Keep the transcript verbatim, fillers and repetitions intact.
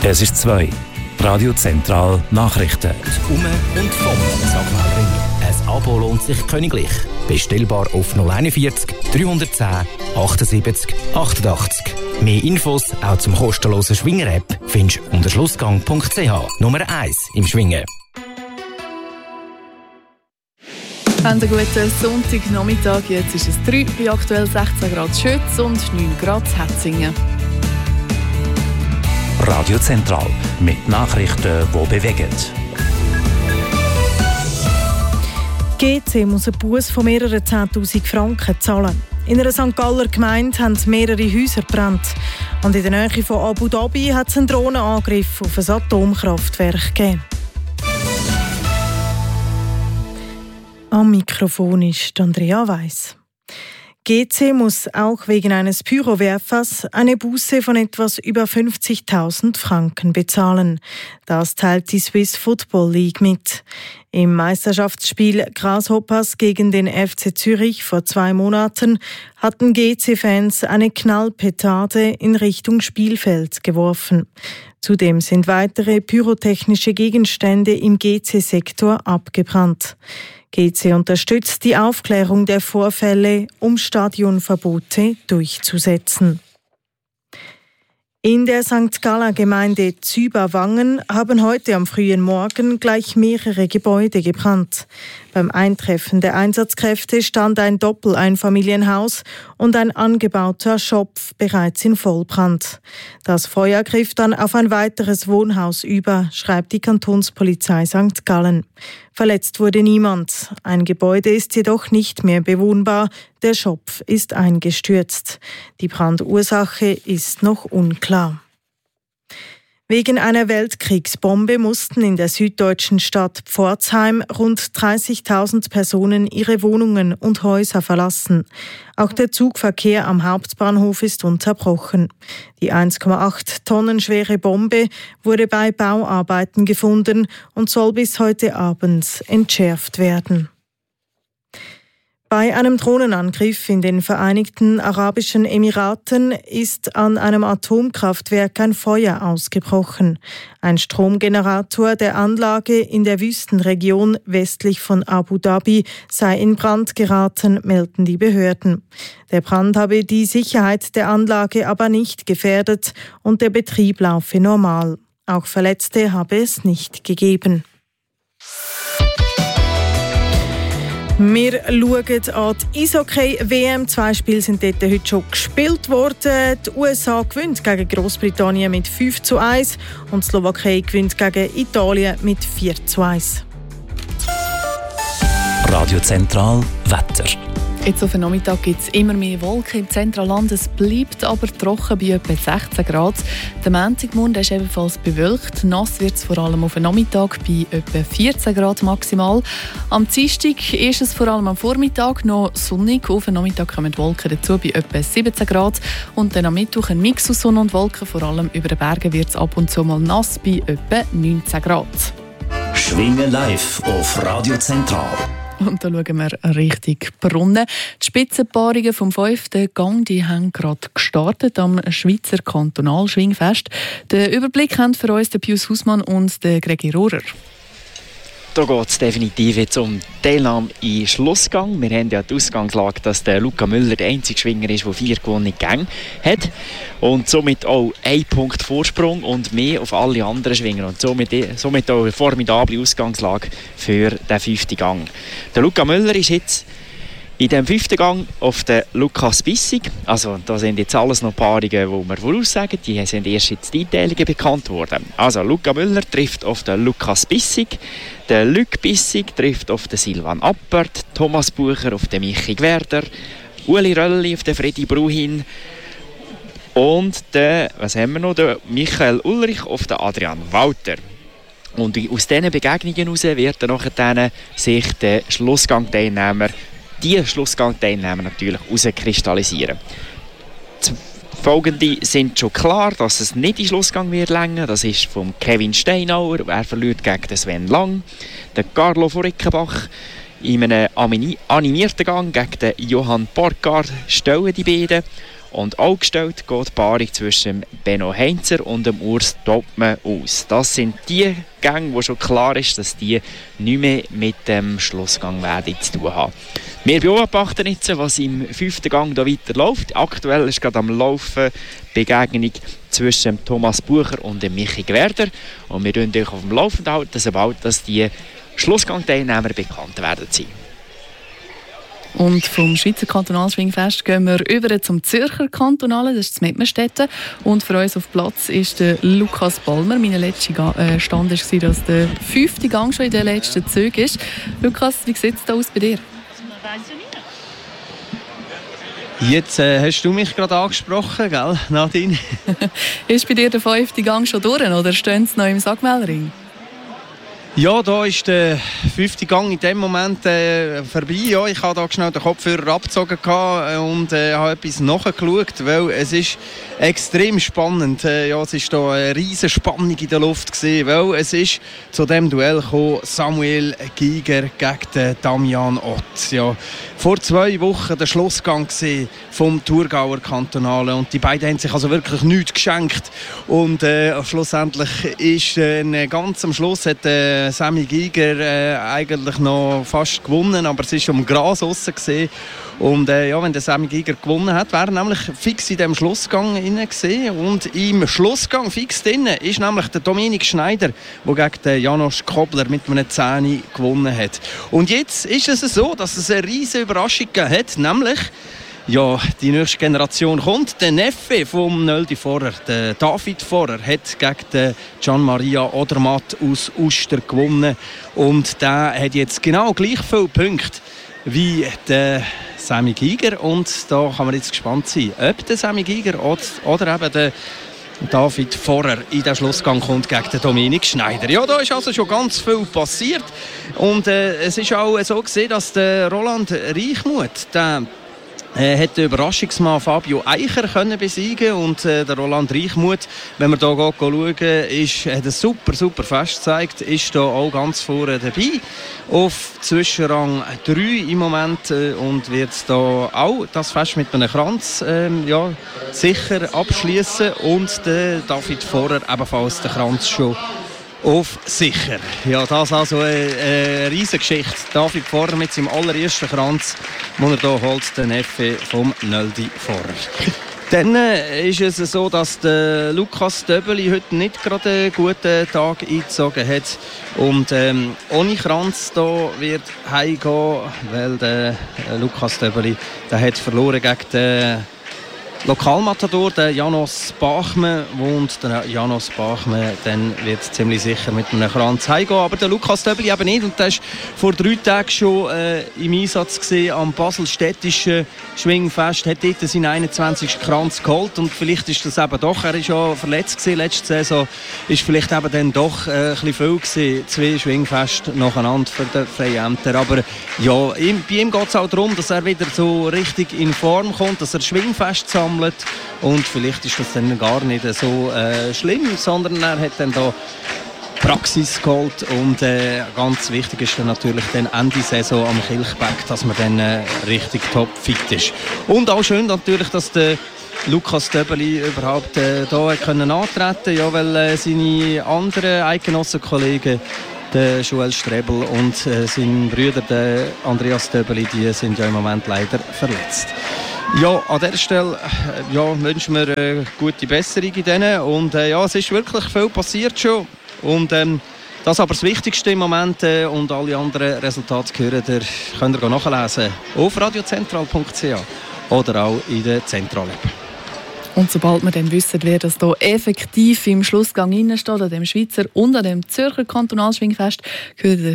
Es ist zwei. Radio Zentral Nachrichten. Um und vom Sagmalring. Ein Abo lohnt sich königlich. Bestellbar auf null einundvierzig dreihundertzehn achtundsiebzig achtundachtzig. Mehr Infos auch zum kostenlosen Schwinger-App findest du unter schlussgang punkt c h. Nummer eins im Schwingen. Einen guten Sonntagnachmittag. Jetzt ist es drei, bei aktuell sechzehn Grad Schütz und neun Grad Hetzingen. Radio Zentral mit Nachrichten, die bewegen. G C muss einen Buß von mehreren zehntausend Franken zahlen. In einer Sankt Galler Gemeinde haben mehrere Häuser gebrannt. Und in der Nähe von Abu Dhabi hat es einen Drohnenangriff auf ein Atomkraftwerk gegeben. Am Mikrofon ist Andrea Weiss. G C muss auch wegen eines Pyrowerfers eine Buße von etwas über fünfzigtausend Franken bezahlen. Das teilt die Swiss Football League mit. Im Meisterschaftsspiel Grasshoppers gegen den F C Zürich vor zwei Monaten hatten G C-Fans eine Knallpetarde in Richtung Spielfeld geworfen. Zudem sind weitere pyrotechnische Gegenstände im G C-Sektor abgebrannt. G C unterstützt die Aufklärung der Vorfälle, um Stadionverbote durchzusetzen. In der Sankt Galler Gemeinde Züberwangen haben heute am frühen Morgen gleich mehrere Gebäude gebrannt. Beim Eintreffen der Einsatzkräfte stand ein Doppeleinfamilienhaus und ein angebauter Schopf bereits in Vollbrand. Das Feuer griff dann auf ein weiteres Wohnhaus über, schreibt die Kantonspolizei Sankt Gallen. Verletzt wurde niemand. Ein Gebäude ist jedoch nicht mehr bewohnbar. Der Schopf ist eingestürzt. Die Brandursache ist noch unklar. Wegen einer Weltkriegsbombe mussten in der süddeutschen Stadt Pforzheim rund dreißigtausend Personen ihre Wohnungen und Häuser verlassen. Auch der Zugverkehr am Hauptbahnhof ist unterbrochen. Die eins Komma acht Tonnen schwere Bombe wurde bei Bauarbeiten gefunden und soll bis heute Abend entschärft werden. Bei einem Drohnenangriff in den Vereinigten Arabischen Emiraten ist an einem Atomkraftwerk ein Feuer ausgebrochen. Ein Stromgenerator der Anlage in der Wüstenregion westlich von Abu Dhabi sei in Brand geraten, melden die Behörden. Der Brand habe die Sicherheit der Anlage aber nicht gefährdet und der Betrieb laufe normal. Auch Verletzte habe es nicht gegeben. Wir schauen an die Eishockey-W M. Zwei Spiele sind dort heute schon gespielt worden. Die U S A gewinnt gegen Großbritannien mit fünf zu eins und die Slowakei gewinnt gegen Italien mit vier zu eins. Radio Zentral Wetter. Jetzt auf den Nachmittag gibt es immer mehr Wolken im Zentralland. Es bleibt aber trocken bei etwa sechzehn Grad. Der Montagmorgen ist ebenfalls bewölkt. Nass wird es vor allem auf den Nachmittag bei etwa vierzehn Grad maximal. Am Dienstag ist es vor allem am Vormittag noch sonnig. Auf den Nachmittag kommen Wolken dazu bei etwa siebzehn Grad. Und dann am Mittwoch ein Mix aus Sonne und Wolken. Vor allem über den Bergen wird es ab und zu mal nass bei etwa neunzehn Grad. Schwingen live auf Radio Zentral. Und da schauen wir Richtung Brunnen. Die Spitzenpaarungen vom fünften Gang die haben gerade gestartet am Schweizer Kantonalschwingfest. Den Überblick haben für uns der Pius Hausmann und der Gregi Rohrer. Da geht es definitiv jetzt um die Teilnahme im Schlussgang. Wir haben ja die Ausgangslage, dass der Luca Müller der einzige Schwinger ist, der vier gewonnene Gänge hat. Und somit auch ein Punkt Vorsprung und mehr auf alle anderen Schwinger. Und somit, somit auch eine formidable Ausgangslage für den fünften Gang. Der Luca Müller ist jetzt in dem fünften Gang auf den Lukas Bissig. Also da sind jetzt alles noch Paarungen, die wir voraussagen. Die sind erst jetzt die Einteilungen bekannt worden. Also Luca Müller trifft auf den Lukas Bissig. Der Luc Bissig trifft auf den Silvan Appert. Thomas Bucher auf den Michi Gwerder. Uli Rölli auf den Freddy Bruhin. Und der, was haben wir noch? Der Michael Ulrich auf den Adrian Walter. Und aus diesen Begegnungen heraus wird dann nachher sich der Schlussgang-Teilnehmer die Schlussgang-Teilnehmer natürlich herauskristallisieren. Folgende sind schon klar, dass es nicht in Schlussgang wird länger. Das ist von Kevin Steinauer, er verliert gegen den Sven Lang. Der Carlo von Rickenbach in einem animierten Gang gegen den Johann Borgard stellen die beiden. Und auch gestellt geht die Paarung zwischen Benno Heinzer und dem Urs Topmann aus. Das sind die Gänge, wo schon klar ist, dass die nicht mehr mit dem Schlussgang werden zu tun haben. Wir beobachten jetzt, was im fünften Gang hier weiter läuft. Aktuell ist gerade am Laufen die Begegnung zwischen Thomas Bucher und dem Michi Gwerder. Und wir halten euch auf dem Laufenden halten, sobald dass die Schlussgang-Teilnehmer bekannt werden sein. Und vom Schweizer Kantonalschwingfest gehen wir über zum Zürcher Kantonalen, das ist in Mettmerstetten. Und für uns auf Platz ist der Lukas Balmer. Mein letzter Stand war, dass der fünfte Gang schon in den letzten Zügen ist. Lukas, wie sieht es da aus bei dir? Jetzt äh, hast du mich gerade angesprochen, gell, Nadine? Ist bei dir der fünfte Gang schon durch oder stehen sie noch im Sackmehlring? Ja, da ist der fünfte Gang in dem Moment äh, vorbei. Ja, ich habe da schnell den Kopfhörer abgezogen und äh, habe etwas nachgeschaut, weil es ist extrem spannend. Äh, ja, es ist da eine riesige Spannung in der Luft gewesen, weil es ist zu dem Duell gekommen, Samuel Giger gegen den Damian Ott. Ja, vor zwei Wochen der Schlussgang vom Thurgauer Kantonalen und die beiden haben sich also wirklich nichts geschenkt und äh, schlussendlich ist äh, ganz am Schluss hat äh, Sammy Giger äh, eigentlich noch fast gewonnen, aber es war schon am Gras draussen gesehen. Und äh, ja, wenn der Sammy Giger gewonnen hat, wäre er nämlich fix in dem Schlussgang inne gesehen. Und im Schlussgang fix drin ist nämlich der Dominik Schneider, der gegen den Janosch Kobler mit einem Zehni gewonnen hat. Und jetzt ist es so, dass es eine riesige Überraschung gegeben hat, nämlich ja, die nächste Generation kommt. Der Neffe vom Nöldi Vorer, der David Vorer, hat gegen den Gian Maria Odermatt aus Uster gewonnen. Und der hat jetzt genau gleich viele Punkte wie der Sammy Giger. Und da kann man jetzt gespannt sein, ob der Sammy Giger oder eben der David Vorer in den Schlussgang kommt gegen den Dominik Schneider. Ja, da ist also schon ganz viel passiert. Und äh, es ist auch so gesehen, dass der Roland Reichmuth, der Er hat den Überraschungsmann Fabio Eicher können besiegen und äh, der Roland Reichmuth, wenn wir hier schauen, ist, hat ein super, super Fest gezeigt, ist da auch ganz vorne dabei auf Zwischenrang drei im Moment äh, und wird da auch das Fest mit einem Kranz äh, ja, sicher abschließen und der David Vorer ebenfalls den Kranz schon auf sicher. Ja, das ist also eine, eine riesige Geschichte. David Vorer mit seinem allerersten Kranz, den er hier holt, der Neffe vom Nöldi Vorer. Dann äh, ist es so, dass der Lukas Döbeli heute nicht gerade einen guten Tag eingezogen hat. Und ähm, ohne Kranz da wird heimgehen, weil der äh, Lukas Döbeli der hat verloren gegen den Lokalmatador, der Janos Bachmann, und der Janos Bachmann dann wird ziemlich sicher mit einem Kranz heimgehen. Aber der Lukas Döbeli eben nicht. Und der war vor drei Tagen schon äh, im Einsatz gewesen, am Baselstädtischen Schwingfest. Hat dort seinen einundzwanzigsten Kranz geholt. Und vielleicht ist das eben doch, er war ja verletzt gewesen letzte Saison, ist vielleicht eben dann doch äh, ein bisschen viel gewesen. Zwei Schwingfeste nacheinander für die Freiämter. Aber ja, ihm, bei ihm geht es auch darum, dass er wieder so richtig in Form kommt, dass er Schwingfest sammelt. Und vielleicht ist das dann gar nicht so äh, schlimm, sondern er hat dann da Praxis geholt und äh, ganz wichtig ist dann natürlich dann Ende Saison am Kilchberg, dass man dann äh, richtig topfit ist. Und auch schön natürlich, dass der Lukas Döbeli überhaupt äh, da können antreten, ja, weil äh, seine anderen Eidgenossenkollegen, der Joel Strebel und äh, sein Bruder der Andreas Döbeli, die sind ja im Moment leider verletzt. Ja, an dieser Stelle ja, wünschen wir eine gute Besserung in denen. Und äh, ja, es ist wirklich viel passiert schon. Und ähm, das ist aber das Wichtigste im Moment. Äh, und alle anderen Resultate hören, der könnt ihr nachlesen auf radiozentral punkt c h oder auch in der Zentral-App. Und sobald wir dann wissen, wer das hier effektiv im Schlussgang steht, an dem Schweizer und an dem Zürcher Kantonalschwingfest, gehört